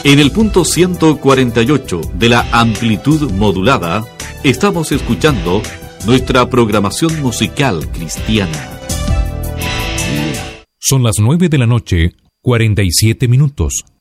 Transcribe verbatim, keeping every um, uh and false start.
En el punto ciento cuarenta y ocho de la amplitud modulada, estamos escuchando nuestra programación musical cristiana. Son las nueve de la noche, cuarenta y siete minutos.